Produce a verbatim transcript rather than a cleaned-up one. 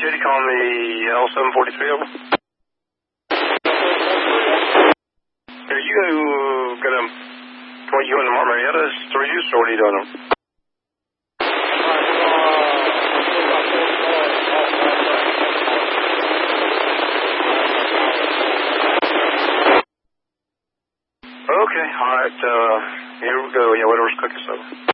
J D calling the L seven forty-three over. Are you gonna, what, you in the Marietta store use, or what are you doing? Okay, alright, uh, here we go, yeah, whatever's cooking, so.